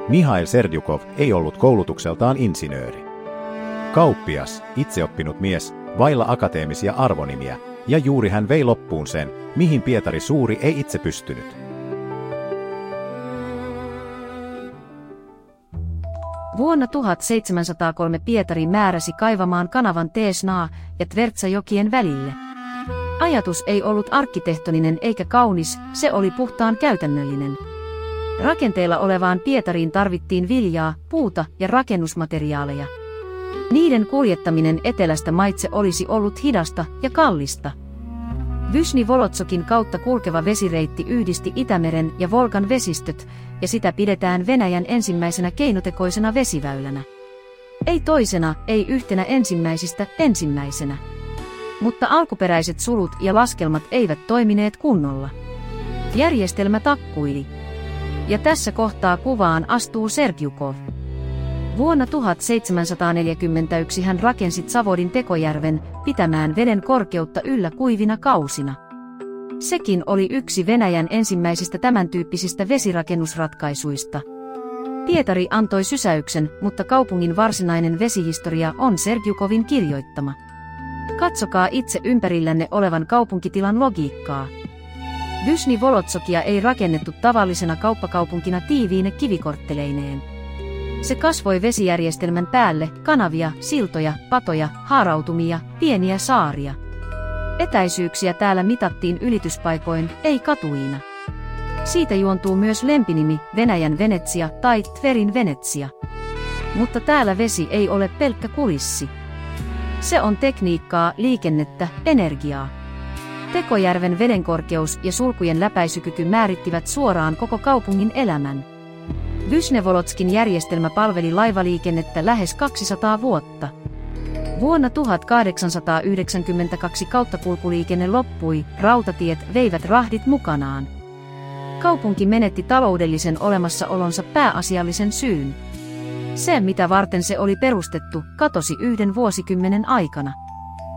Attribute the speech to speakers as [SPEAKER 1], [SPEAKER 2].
[SPEAKER 1] Mihail Serdyukov ei ollut koulutukseltaan insinööri. Kauppias, itseoppinut mies, vailla akateemisia arvonimiä, ja juuri hän vei loppuun sen, mihin Pietari Suuri ei itse pystynyt.
[SPEAKER 2] Vuonna 1703 Pietari määräsi kaivamaan kanavan Teesnaa ja Tvertsajokien välille. Ajatus ei ollut arkkitehtoninen eikä kaunis, se oli puhtaan käytännöllinen. Rakenteilla olevaan Pietariin tarvittiin viljaa, puuta ja rakennusmateriaaleja. Niiden kuljettaminen etelästä maitse olisi ollut hidasta ja kallista. Vyšny-Volotsokin kautta kulkeva vesireitti yhdisti Itämeren ja Volgan vesistöt, ja sitä pidetään Venäjän ensimmäisenä keinotekoisena vesiväylänä. Ei toisena, ei yhtenä ensimmäisistä ensimmäisenä. Mutta alkuperäiset sulut ja laskelmat eivät toimineet kunnolla. Järjestelmä takkuili. Ja tässä kohtaa kuvaan astuu Serdyukov. Vuonna 1741 hän rakensi Zavodin Tekojärven pitämään veden korkeutta yllä kuivina kausina. Sekin oli yksi Venäjän ensimmäisistä tämän tyyppisistä vesirakennusratkaisuista. Pietari antoi sysäyksen, mutta kaupungin varsinainen vesihistoria on Serdyukovin kirjoittama. Katsokaa itse ympärillänne olevan kaupunkitilan logiikkaa. Vyšny-Volotsokia ei rakennettu tavallisena kauppakaupunkina tiiviine kivikortteleineen. Se kasvoi vesijärjestelmän päälle, kanavia, siltoja, patoja, haarautumia, pieniä saaria. Etäisyyksiä täällä mitattiin ylityspaikoin, ei katuina. Siitä juontuu myös lempinimi Venäjän Venetsia tai Tverin Venetsia. Mutta täällä vesi ei ole pelkkä kulissi. Se on tekniikkaa, liikennettä, energiaa. Tekojärven vedenkorkeus ja sulkujen läpäisykyky määrittivät suoraan koko kaupungin elämän. Vyšne-Volotskin järjestelmä palveli laivaliikennettä lähes 200 vuotta. Vuonna 1892 kauttakulkuliikenne loppui, rautatiet veivät rahdit mukanaan. Kaupunki menetti taloudellisen olemassaolonsa pääasiallisen syyn. Se, mitä varten se oli perustettu, katosi 1 vuosikymmenen aikana.